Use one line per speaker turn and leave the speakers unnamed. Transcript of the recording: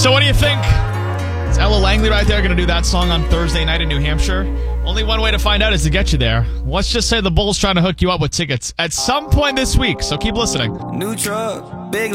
So what do you think? Is Ella Langley right there going to do that song on Thursday night in New Hampshire? Only one way to find out is to get you there. Let's just say the Bulls trying to hook you up with tickets at some point this week, so keep listening.
New truck, big